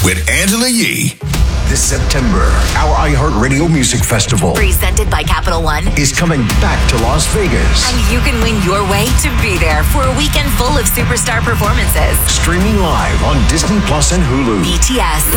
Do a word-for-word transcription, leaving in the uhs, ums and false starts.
with Angela Yee. This September, our iHeartRadio Music Festival, presented by Capital One, is coming back to Las Vegas. And you can win your way to be there for a weekend full of superstar performances. Streaming live on Disney Plus and Hulu. B T S,